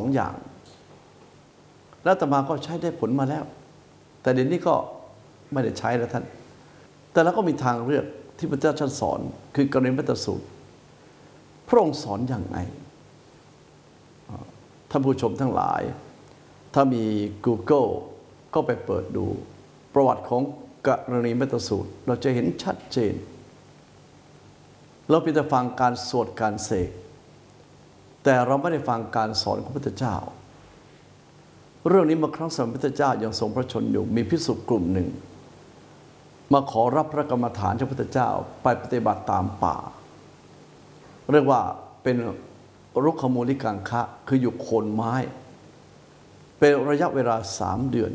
อย่างแล้วอาตมาก็ใช้ได้ผลมาแล้วแต่เดี๋ยวนี้ก็ไม่ได้ใช้แล้วท่านแต่เราก็มีทางเลือกที่พระเจ้าท่านสอนคือกรณีมัตตสูตรพระองค์สอนอย่างไรท่านผู้ชมทั้งหลายถ้ามี Google ก็ไปเปิดดูประวัติของกรณีมัตตสูตรเราจะเห็นชัดเจนเราเพียงแต่ฟังการสวดการเสกแต่เราไม่ได้ฟังการสอนของพระพุทธเจ้าเรื่องนี้เมื่อครั้งสมัยพระพุทธเจ้ายังทรงพระชนอยู่มีภิกษุกลุ่มหนึ่งมาขอรับพระกรรมฐานจากพระพุทธเจ้าไปปฏิบัติตามป่าเรียกว่าเป็นรุกขมูลิกังคะคืออยู่โคนไม้เป็นระยะเวลา3 เดือน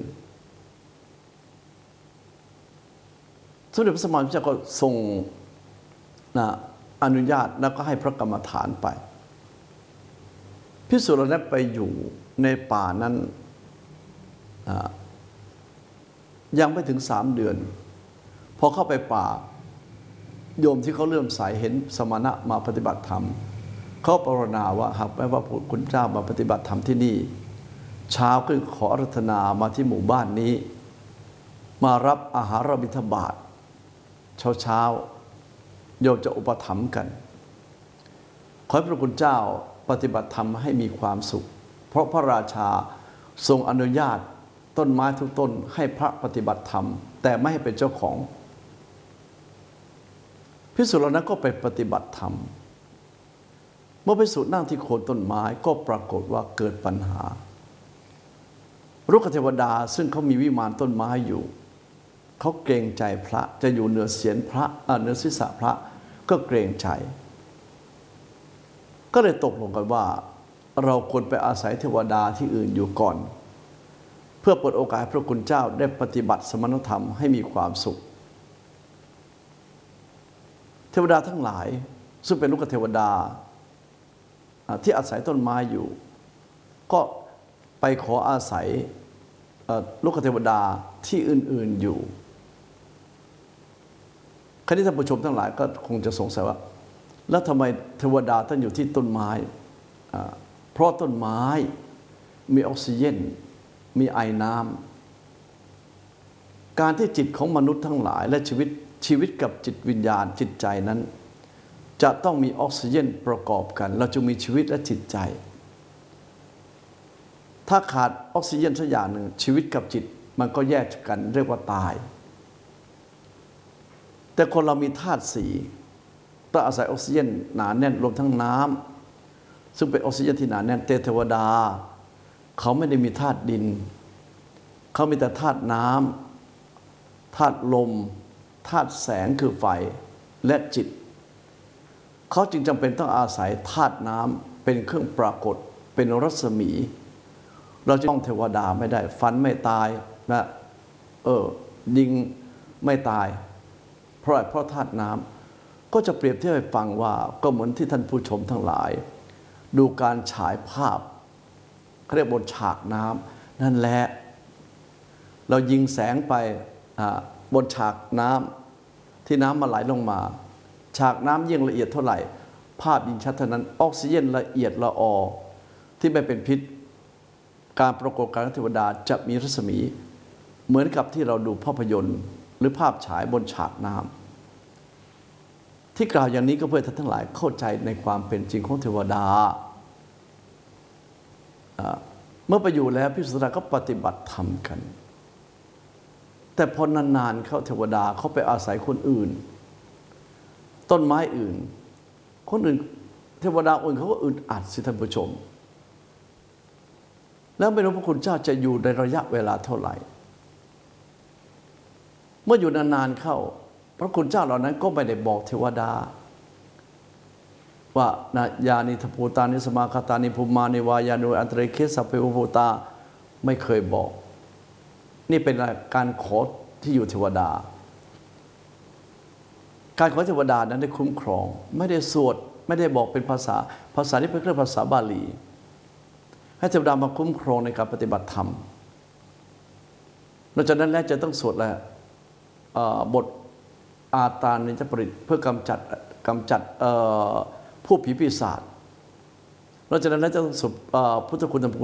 สมเด็จพระสัมมาสัมพุทธเจ้าก็ทรงอนุญาตแล้วก็ให้พระกรรมฐานไปภิกษุเหล่านั้นไปอยู่ในป่านั้นยังไม่ถึง3 เดือนพอเข้าไปป่าโยมที่เขาเริ่มใสเห็นสมณะมาปฏิบัติธรรมเขาปรารถนาว่าหากแม้ว่าคุณเจ้ามาปฏิบัติธรรมที่นี่เช้าขึ้นขออาราธนามาที่หมู่บ้านนี้มารับอาหารบิณฑบาตเช้าโยมจะอุปถัมภ์กันขอให้พระคุณเจ้าปฏิบัติธรรมให้มีความสุขเพราะพระราชาทรงอนุญาตต้นไม้ทุกต้นให้พระปฏิบัติธรรมแต่ไม่ให้เป็นเจ้าของภิกษุเหล่านั้นก็ไปปฏิบัติธรรมเมื่อภิกษุนั่งที่โคนต้นไม้ก็ปรากฏว่าเกิดปัญหารุกขเทวดาซึ่งเขามีวิมานต้นไม้อยู่เขาเกรงใจพระจะอยู่เหนือเศียรพระเหนือศีรษะพระก็เกรงใจก็เลยตกลงกันว่าเราควรไปอาศัยเทวดาที่อื่นอยู่ก่อนเพื่อเปิดโอกาสให้พระคุณเจ้าได้ปฏิบัติสมณธรรมให้มีความสุขเทวดาทั้งหลายซึ่งเป็นลูกเทวดาที่อาศัยต้นไม้อยู่ก็ไปขออาศัยลูกเทวดาที่อื่นๆอยู่คณะท่านผู้ชมทั้งหลายก็คงจะสงสัยว่าแล้วทำไมเทวดาท่านอยู่ที่ต้นไม้เพราะต้นไม้มีออกซิเจนมีไอน้ำการที่จิตของมนุษย์ทั้งหลายและชีวิตกับจิตวิญญาณจิตใจนั้นจะต้องมีออกซิเจนประกอบกันเราจะมีชีวิตและจิตใจถ้าขาดออกซิเจนสักอย่างหนึ่งชีวิตกับจิตมันก็แยกกันเรียกว่าตายแต่คนเรามีธาตุสี่ต้องอาศัยออกซิเจนหนาแน่นรวมทั้งน้ำซึ่งเป็นออกซิเจนที่หนาแน่นเทวดาเขาไม่ได้มีธาตุดินเขามีแต่ธาตุน้ำธาตุลมธาตุแสงคือไฟและจิตเขาจึงจำเป็นต้องอาศัยธาตุน้ำเป็นเครื่องปรากฏเป็นรัศมีเราจะต้องเทวดาไม่ได้ฟันไม่ตายนะยิงไม่ตายเพราะธาตุน้ำก็จะเปรียบเทียบให้ฟังว่าก็เหมือนที่ท่านผู้ชมทั้งหลายดูการฉายภาพเขาเรียกบนฉากน้ำนั่นแหละเรายิงแสงไปบนฉากน้ำที่น้ำมาไหลลงมาฉากน้ำยิ่งละเอียดเท่าไหร่ภาพยิ่งชัดเท่านั้นออกซิเจนละเอียดละออที่ไม่เป็นพิษการปรากฏการณ์เทวดาจะมีรัศมีเหมือนกับที่เราดูภาพยนตร์หรือภาพฉายบนฉากน้ำที่กล่าวอย่างนี้ก็เพื่อท่านทั้งหลายเข้าใจในความเป็นจริงของเทวดาเมื่อไปอยู่แล้วภิกษุก็ปฏิบัติธรรมกันแต่พอนานๆเข้าเทวดาเขาไปอาศัยคนอื่นต้นไม้อื่นคนอื่นเทวดาอื่นเขาก็อึดอัดสิท่านผู้ชมแล้วไม่รู้พระคุณเจ้าจะอยู่ในระยะเวลาเท่าไหร่เมื่ออยู่นานๆเข้าพระคุณเจ้าเหล่านั้นก็ไม่ได้บอกเทวดาว่านะยานิทภูตานิสมาคตานิภูมานิวายานุอันตริเคสัพเพอุภูตาไม่เคยบอกนี่เป็นการขอที่อยู่เทวดาการขอเทวดานั้นได้คุ้มครองไม่ได้สวดไม่ได้บอกเป็นภาษาที่เป็นเรื่องภาษาบาลีให้เทวดามาคุ้มครองในการปฏิบัติธรรมนอกจากนั้นแล้วจะต้องสวดแล้วบทอาตานิจปริตเพื่อกำจัดผู้ผีปีศาจนอกจากนั้นแล้วจะต้องสวดพุทธคุณธรรม